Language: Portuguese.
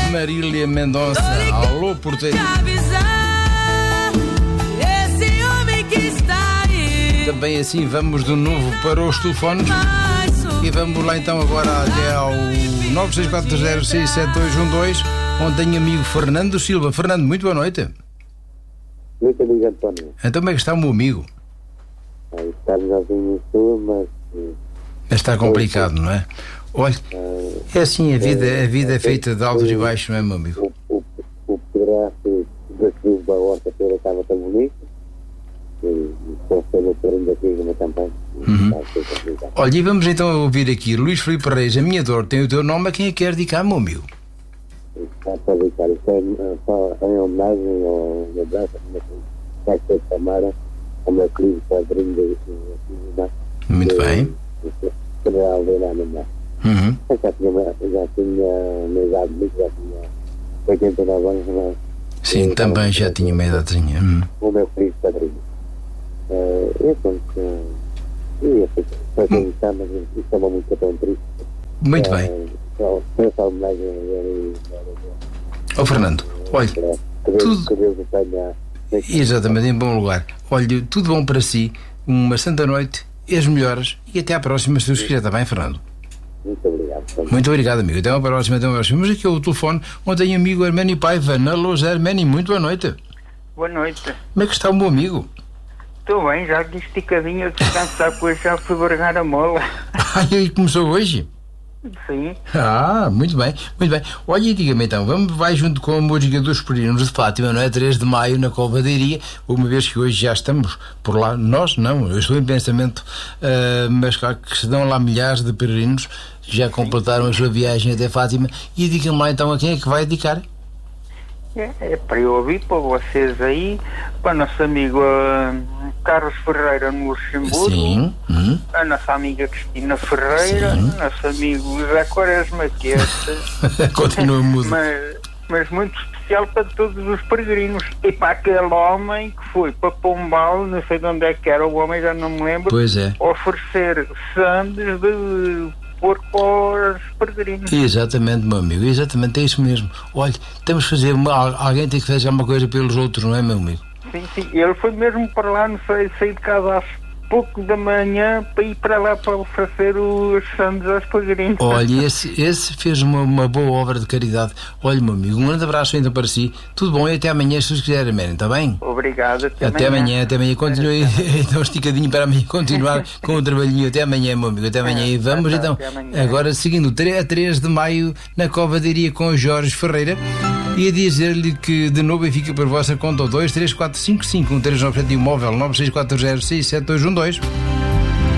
Marília Mendonça. Alô, porteiro. Também assim vamos de novo para os telefones. E vamos lá então agora até ao 964067212, onde tenho amigo Fernando Silva. Fernando, muito boa noite. Muito amigo António. Então como é que está o meu amigo? Estamos a vir mas está complicado, não é? Olha, é assim, a vida é feita de altos e baixos, não é, meu amigo? O pedaço da cruz da horta-feira estava tão bonito. Estou a ser o terreno da cruz na campanha. Olha, e vamos então ouvir aqui Luís Filipe Reis. A minha dor tem o teu nome, a quem é que quer dedicar, meu amigo? Está para dedicar. Isto é só em homenagem ao meu braço, como é que foi chamada, ao meu querido padrinho da cidade. Muito bem. Para a aldeia na minha. Já tinha uma idade muito, já tinha 89 anos. Mas, sim, também já tinha uma idadezinha. O meu querido padrinho. Eu penso que foi acreditar, mas isso é uma música tão triste. Muito bem. Essa homenagem a ele. Ó Fernando, olha, que Deus o tenha. Exatamente, em bom lugar. Olha, tudo bom para si, uma santa noite, e as melhoras, e até à próxima, se Deus quiser, está bem, Fernando? Muito obrigado. Muito obrigado, amigo. Até uma próxima, até uma próxima. Mas aqui é o telefone onde tenho amigo Arménio Paiva. Alô, Zé Arménio, muito boa noite. Boa noite. Como é que está o meu amigo? Estou bem, já de esticadinho a descansar, pois já fui bargar a mola. E aí começou hoje? Sim. Muito bem, muito bem. Olha, e diga-me então, vai junto com a música dos Peregrinos de Fátima, não é? 3 de maio na Covadeiria, uma vez que hoje já estamos por lá. Nós não, eu estou em pensamento, mas claro que se dão lá milhares de peregrinos que já completaram a sua viagem até Fátima. E diga-me lá então a quem é que vai dedicar? É para eu ouvir, para vocês aí, para o nosso amigo Carlos Ferreira no Luxemburgo. Sim. A nossa amiga Cristina Ferreira. Sim. Nosso amigo José Quaresma, que é continua mudo. Mas muito especial para todos os peregrinos. E para aquele homem que foi para Pombal, não sei de onde é que era o homem, já não me lembro. Pois é. Oferecer sandes de porco para os peregrinos. Exatamente, meu amigo, exatamente, é isso mesmo. Olha, temos que fazer, alguém tem que fazer alguma coisa pelos outros, não é, meu amigo? Sim, ele foi mesmo para lá, não sei, sair de casa às pouco da manhã para ir para lá para oferecer os santos aos peregrinos. Olha, esse fez uma boa obra de caridade. Olha, meu amigo, um grande abraço ainda para si. Tudo bom e até amanhã, se vocês quiserem, Mérito, está bem? Obrigado, até amanhã. Continue então esticadinho para amanhã continuar com o trabalhinho. Até amanhã, meu amigo, até amanhã. E vamos então, agora seguindo, a 3 de maio na Covadeiria com Jorge Ferreira. E a dizer-lhe que de novo fica por vossa conta o 23455 139 imóvel 964067212.